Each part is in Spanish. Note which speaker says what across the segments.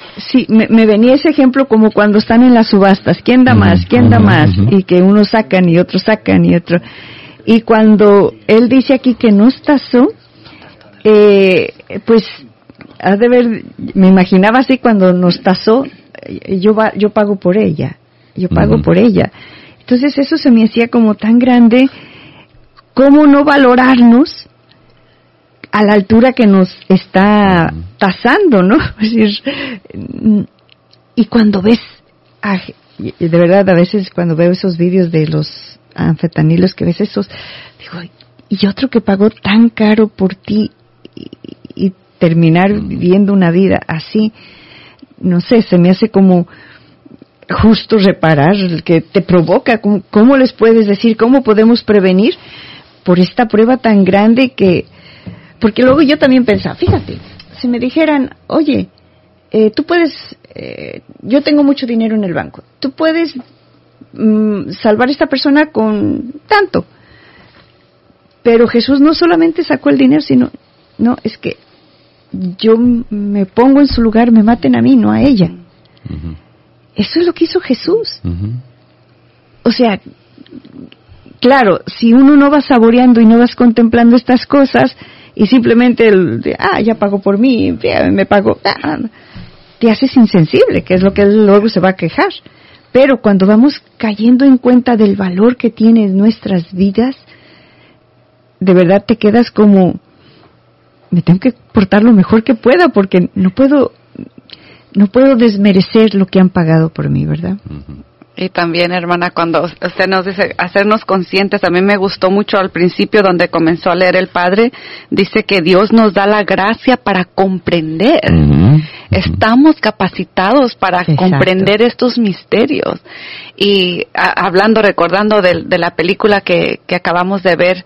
Speaker 1: sí, me venía ese ejemplo como cuando están en las subastas, ¿quién da más? ¿Quién da más? Y que unos sacan y otros sacan y otro. Y cuando él dice aquí que nos tasó, pues ha de ver, me imaginaba así cuando nos tasó, yo pago por ella, por ella. Entonces eso se me hacía como tan grande, ¿cómo no valorarnos a la altura que nos está tasando, ¿no? Es decir, y cuando ves, de verdad, a veces cuando veo esos vídeos de los anfetanilos, que ves esos, digo, y otro que pagó tan caro por ti, y terminar viviendo una vida así, no sé, se me hace como justo reparar, que te provoca, ¿cómo les puedes decir, cómo podemos prevenir por esta prueba tan grande que... Porque luego yo también pensaba, fíjate, si me dijeran, oye, tú puedes, yo tengo mucho dinero en el banco, tú puedes salvar a esta persona con tanto. Pero Jesús no solamente sacó el dinero, sino, no, es que yo me pongo en su lugar, me maten a mí, no a ella. Uh-huh. Eso es lo que hizo Jesús. Uh-huh. O sea, claro, si uno no va saboreando y no vas contemplando estas cosas, y simplemente ya pagó por mí, me pagó, te haces insensible, que es lo que él luego se va a quejar. Pero cuando vamos cayendo en cuenta del valor que tienen nuestras vidas, de verdad te quedas como, me tengo que portar lo mejor que pueda, porque no puedo desmerecer lo que han pagado por mí, ¿verdad?
Speaker 2: Uh-huh. Y también, hermana, cuando usted nos dice hacernos conscientes, a mí me gustó mucho al principio donde comenzó a leer el Padre, dice que Dios nos da la gracia para comprender. Uh-huh. Estamos capacitados para comprender estos misterios. Y recordando de la película que acabamos de ver,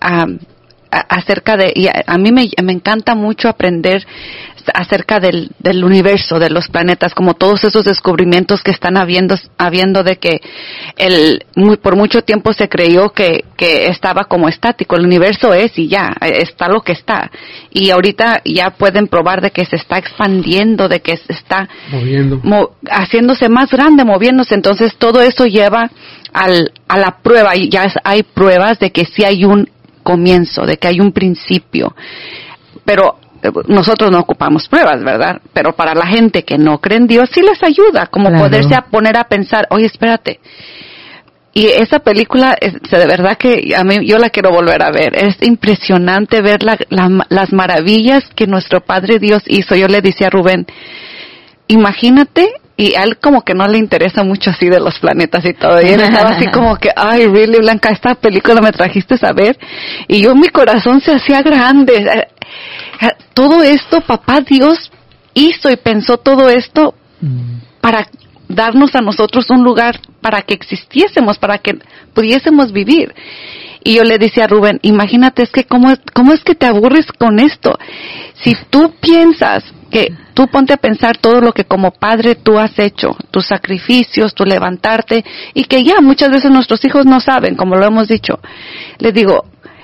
Speaker 2: acerca de, y a mí me encanta mucho aprender acerca del universo, de los planetas, como todos esos descubrimientos que están habiendo de que por mucho tiempo se creyó que estaba como estático. El universo es y ya, está lo que está. Y ahorita ya pueden probar de que se está expandiendo, de que se está haciéndose más grande, moviéndose. Entonces todo eso lleva a la prueba, y ya hay pruebas de que sí hay un comienzo, de que hay un principio. Pero nosotros no ocupamos pruebas, ¿verdad? Pero para la gente que no cree en Dios, sí les ayuda, como poderse a poner a pensar, oye, espérate. Y esa película, de verdad que a mí, yo la quiero volver a ver. Es impresionante ver las maravillas que nuestro Padre Dios hizo. Yo le decía a Rubén, imagínate, y a él como que no le interesa mucho así de los planetas y todo, y él estaba así como que, ay, really, Blanca, esta película me trajiste a ver, y mi corazón se hacía grande. Todo esto, papá Dios hizo y pensó todo esto para darnos a nosotros un lugar para que existiésemos, para que pudiésemos vivir. Y yo le decía a Rubén, imagínate, es que ¿cómo es que te aburres con esto? Si tú piensas que, tú ponte a pensar todo lo que como padre tú has hecho, tus sacrificios, tu levantarte, y que ya muchas veces nuestros hijos no saben, como lo hemos dicho. Les digo,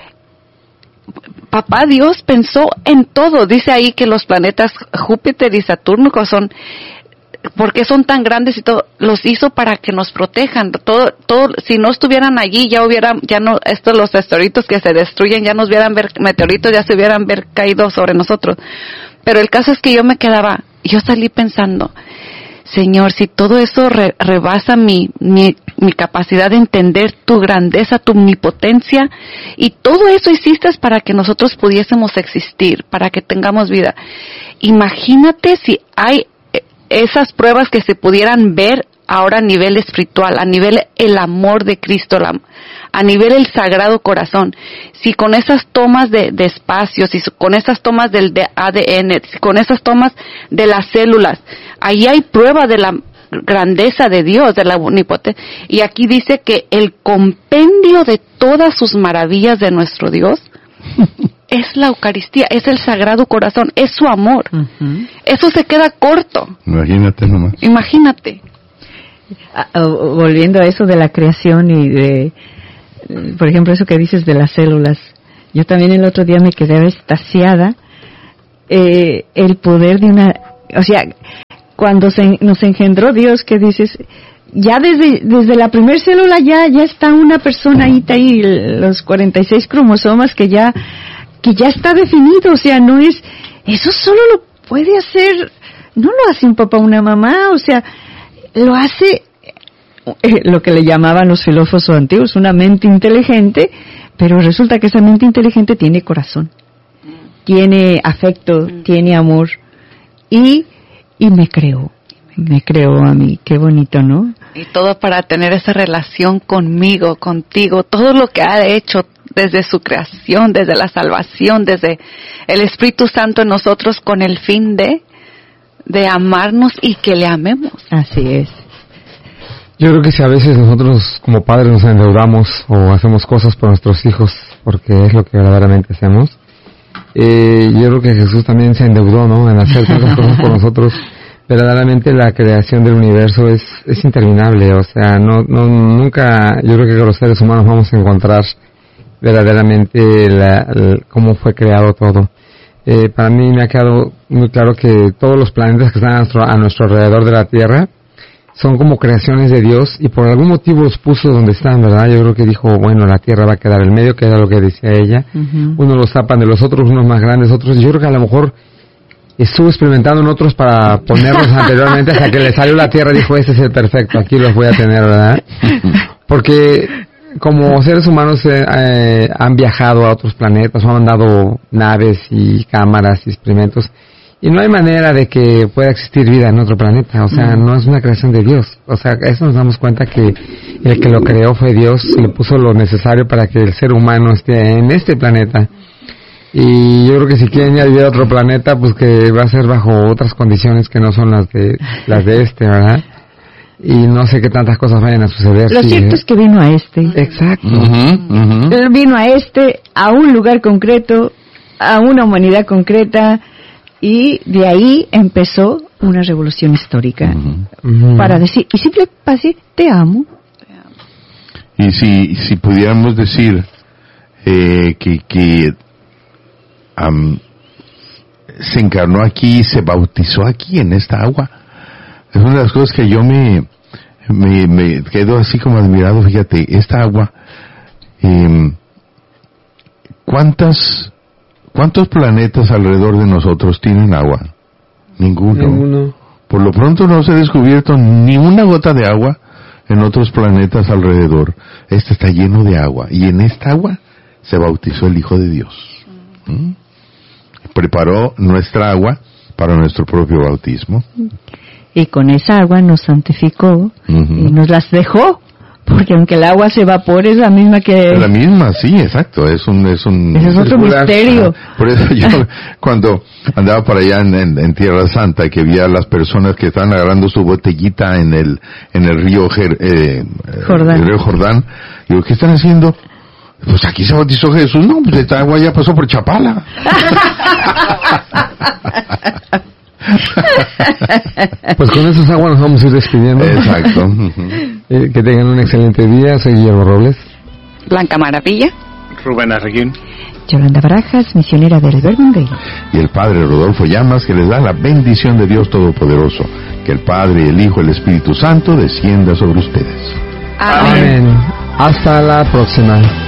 Speaker 2: papá Dios pensó en todo. Dice ahí que los planetas Júpiter y Saturno porque son tan grandes y todo, los hizo para que nos protejan. Todo, si no estuvieran allí, los meteoritos que se destruyen, ya nos hubieran meteoritos, ya se hubieran caído sobre nosotros. Pero el caso es que yo salí pensando, Señor, si todo eso rebasa mi capacidad de entender tu grandeza, tu omnipotencia, y todo eso hiciste para que nosotros pudiésemos existir, para que tengamos vida. Imagínate si hay esas pruebas que se pudieran ver ahora a nivel espiritual, a nivel el amor de Cristo, a nivel el Sagrado Corazón. Si con esas tomas de espacios, si con esas tomas del ADN, si con esas tomas de las células, ahí hay prueba de la grandeza de Dios, de la omnipotencia. Y aquí dice que el compendio de todas sus maravillas de nuestro Dios es la Eucaristía, es el Sagrado Corazón, es su amor. Uh-huh. Eso se queda corto.
Speaker 3: Imagínate nomás.
Speaker 2: Imagínate.
Speaker 1: Volviendo a eso de la creación y por ejemplo, eso que dices de las células. Yo también el otro día me quedé extasiada el poder de o sea, cuando nos engendró Dios, que dices, ya desde la primer célula ya está una persona ahí, los 46 cromosomas que ya está definido, o sea, no es, eso solo lo puede hacer, no lo hace un papá o una mamá, o sea, lo hace lo que le llamaban los filósofos antiguos, una mente inteligente, pero resulta que esa mente inteligente tiene corazón, tiene afecto, tiene amor, y me creó a mí, qué bonito, ¿no?
Speaker 2: Y todo para tener esa relación conmigo, contigo, todo lo que ha hecho desde su creación, desde la salvación, desde el Espíritu Santo en nosotros, con el fin de amarnos y que le amemos.
Speaker 1: Así es.
Speaker 3: Yo creo que si a veces nosotros como padres nos endeudamos o hacemos cosas por nuestros hijos, porque es lo que verdaderamente hacemos, yo creo que Jesús también se endeudó, ¿no?, en hacer tantas cosas por nosotros. Verdaderamente la creación del universo es interminable, o sea, nunca, yo creo que los seres humanos vamos a encontrar verdaderamente cómo fue creado todo. Para mí me ha quedado muy claro que todos los planetas que están a nuestro alrededor de la Tierra son como creaciones de Dios, y por algún motivo los puso donde están, ¿verdad? Yo creo que dijo, bueno, la Tierra va a quedar en medio, que era lo que decía ella. Uh-huh. Unos los tapan de los otros, unos más grandes, otros. Yo creo que a lo mejor estuvo experimentando en otros para ponerlos anteriormente, hasta que le salió la Tierra y dijo, este es el perfecto, aquí los voy a tener, ¿verdad? Porque como seres humanos han viajado a otros planetas, o han mandado naves y cámaras y experimentos, y no hay manera de que pueda existir vida en otro planeta, o sea, no es una creación de Dios. O sea, eso nos damos cuenta que el que lo creó fue Dios, le puso lo necesario para que el ser humano esté en este planeta. Y yo creo que si quieren ya vivir a otro planeta, pues que va a ser bajo otras condiciones que no son las de este, ¿verdad? Y no sé qué tantas cosas vayan a suceder.
Speaker 1: Lo cierto es que vino a este.
Speaker 3: Exacto.
Speaker 1: Él vino a un lugar concreto, a una humanidad concreta, y de ahí empezó una revolución histórica para decir, y simple para decir, te amo.
Speaker 4: Y si pudiéramos decir que se encarnó aquí, se bautizó aquí en esta agua, es una de las cosas que yo me quedo así como admirado. Fíjate, esta agua, ¿cuántos planetas alrededor de nosotros tienen agua? Ninguno. Por lo pronto no se ha descubierto ni una gota de agua en otros planetas alrededor. Este está lleno de agua, y en esta agua se bautizó el Hijo de Dios. Preparó nuestra agua para nuestro propio bautismo.
Speaker 1: Y con esa agua nos santificó y nos las dejó, porque aunque el agua se evapore, es la misma que...
Speaker 4: Es la misma, sí, exacto, es
Speaker 1: otro misterio.
Speaker 4: Por eso yo, cuando andaba por allá en Tierra Santa, que vi a las personas que estaban agarrando su botellita en el río
Speaker 1: Jordán.
Speaker 4: El río Jordán, digo, ¿qué están haciendo? Pues aquí se bautizó Jesús. No, pues esta agua ya pasó por Chapala.
Speaker 3: Pues con esas aguas nos vamos a ir despidiendo.
Speaker 4: Exacto.
Speaker 3: Que tengan un excelente día. Soy Guillermo Robles.
Speaker 2: Blanca Maravilla.
Speaker 5: Rubén Arreguín.
Speaker 1: Yolanda Barajas, misionera del Verbo.
Speaker 4: Y el Padre Rodolfo Llamas, que les da la bendición de Dios Todopoderoso. Que el Padre, el Hijo y el Espíritu Santo descienda sobre ustedes.
Speaker 2: Amén.
Speaker 3: Hasta la próxima.